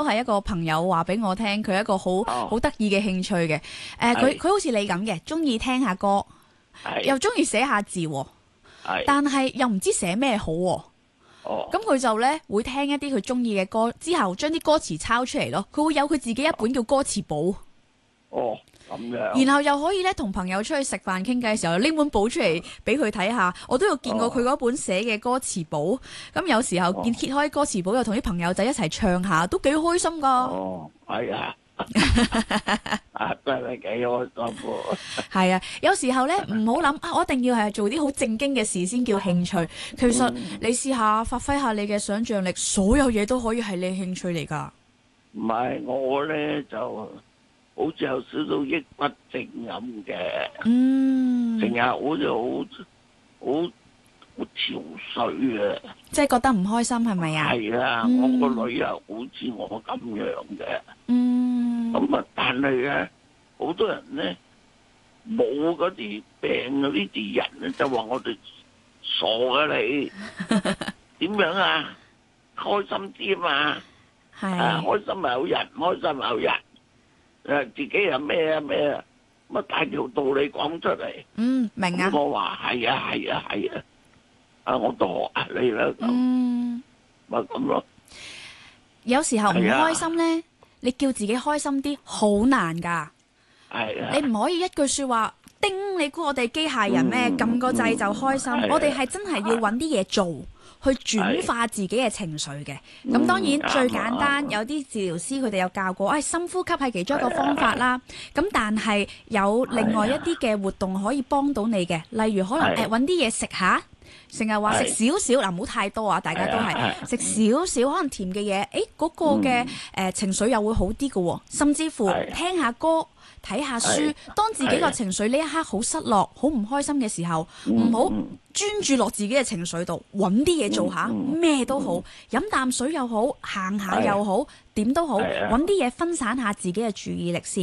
係一個朋友話俾我聽，佢一個好得意嘅興趣嘅。佢好似你咁嘅，中意聽下歌，又中意寫下字，但係又唔知寫咩好。咁佢就咧會聽一啲佢中意嘅歌，之後將啲歌詞抄出嚟咯。佢會有佢自己一本叫歌詞簿。 咁樣。 然後又可以咧同朋友出去食飯傾偈嘅時候拎本簿出嚟俾佢睇下。我都有見過佢嗰本寫嘅歌詞簿。咁有時候揭開歌詞簿又同啲朋友仔一齊唱下，都幾開心噶。 係啊。真係幾開心喎！ 係啊，有時候咧唔好諗啊，我一定要係做啲好正經嘅事先叫興趣。其實你試下發揮下你嘅想像力，所有嘢都可以係你興趣嚟㗎。 唔係我咧就好似有少少抑鬱症咁嘅，成日好似好憔悴啊！ 即係覺得唔開心係咪啊？ 係啊，我個女又好似我咁樣嘅。咁啊，但係咧，好多人咧冇嗰啲病嗰啲人咧，就話我哋傻啊你，點樣啊？開心啲嘛，開心咪有人，開心咪有人，自己又咩啊咩啊，乜大條道理講出嚟。 明啊。 我話係啊係啊係啊，我都學你啦咁，咪咁咯。 有時候唔開心咧。你叫自己開心啲好難噶，你唔可以一句說話叮，你估我哋機械人咩？撳個掣就開心，我哋係真係要揾啲嘢做，去轉化自己嘅情緒嘅。咁當然最簡單，有啲治療師佢哋有教過，深呼吸係其中一個方法啦。咁但係有另外一啲嘅活動可以幫到你嘅，例如可能揾啲嘢食下。成日話食少少嗱，唔好太多啊！大家都係食少少，可能甜嘅嘢，嗰個嘅情緒又會好啲嘅喎。甚至乎聽下歌、睇下書，當自己個情緒呢一刻好失落、好唔開心嘅時候，唔好專注落自己嘅情緒度，揾啲嘢做下，咩都好，飲啖水又好，行下又好，點都好，揾啲嘢分散下自己嘅注意力先。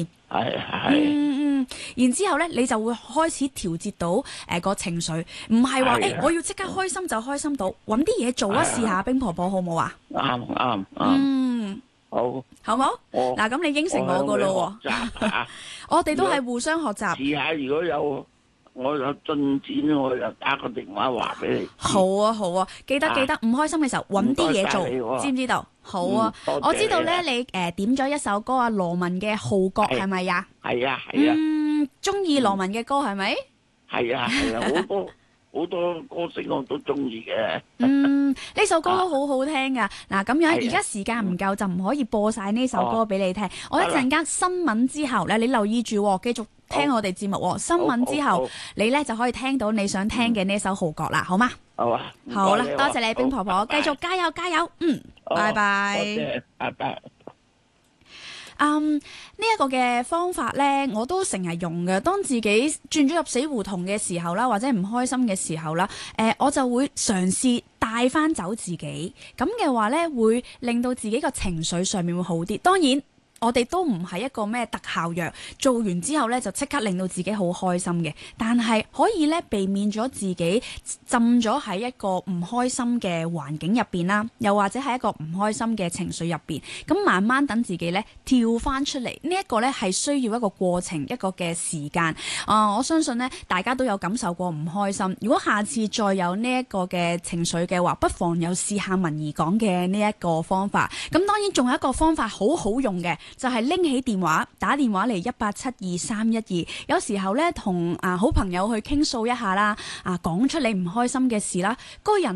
然之後咧，你就會開始調節到個情緒，唔係話我要即刻開心就開心到，揾啲嘢做試下，冰婆婆好冇啊？ 啱，好冇？嗱，咁你應承我噶咯喎，我哋都係互相學習。 試下如果我有進展，我就打個電話話俾你。 好啊，記得，唔開心嘅時候揾啲嘢做，知唔知道？好啊，我知道咧，你點咗一首歌啊，羅文嘅《號角》係咪呀？ 係啊。 中意羅文嘅歌係咪？ 係啊，好多歌星我都中意嘅。 呢首歌都好好聽噶。嗱，咁樣而家時間唔夠，就唔可以播晒呢首歌俾你聽。我一陣間新聞之後咧，你留意住，繼續聽我哋節目。新聞之後，你咧就可以聽到你想聽嘅呢首號角啦，好嗎？ 好啊。 好啦，多謝你，冰婆婆，繼續加油加油。拜拜。 多謝，拜拜。 呢一個嘅方法呢，我都成日用嘅。當自己轉咗入死胡同嘅時候啦，或者唔開心嘅時候啦，我就會嘗試帶翻走自己。咁嘅話呢，會令到自己個情緒上面會好啲。當然，我哋都唔係一個咩特效藥，做完之後呢就即刻令到自己好開心嘅。但係可以呢避免咗自己浸咗喺一個唔開心嘅環境入邊啦，又或者係一個唔開心嘅情緒入邊。咁慢慢等自己呢跳翻出嚟，呢一個呢係需要一個過程，一個嘅時間。我相信呢大家都有感受過唔開心。如果下次再有呢一個嘅情緒嘅話，不妨有試下文怡講嘅呢一個方法。咁當然仲有一個方法好好用嘅。就係拎起電話，打電話嚟1872312。有時候咧，同好朋友去傾訴一下啦，講出你唔開心嘅事啦，個人